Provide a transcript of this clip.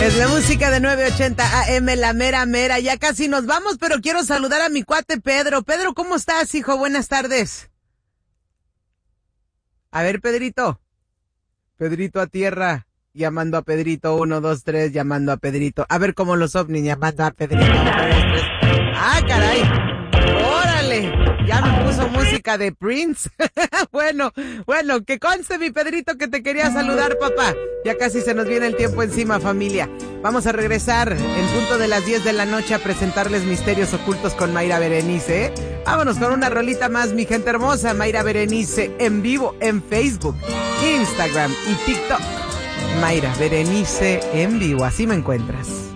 Es la música de 980 AM, la mera mera. Ya casi nos vamos, pero quiero saludar a mi cuate Pedro. Pedro, ¿cómo estás, hijo? Buenas tardes. A ver, Pedrito. Pedrito a tierra. Llamando a Pedrito. 1, 2, 3. Llamando a Pedrito. A ver cómo los ovnis llamando a Pedrito. 1, 2, 3. ¡Ah, caray! ¡Órale! Ya me puso música de Prince. Bueno, que conste, mi Pedrito, que te quería saludar, papá. Ya casi se nos viene el tiempo encima, familia. Vamos a regresar en punto de las 10 de la noche a presentarles Misterios Ocultos con Mayra Berenice, ¿eh? Vámonos con una rolita más, mi gente hermosa. Mayra Berenice en vivo en Facebook, Instagram y TikTok. Mayra Berenice en vivo, así me encuentras.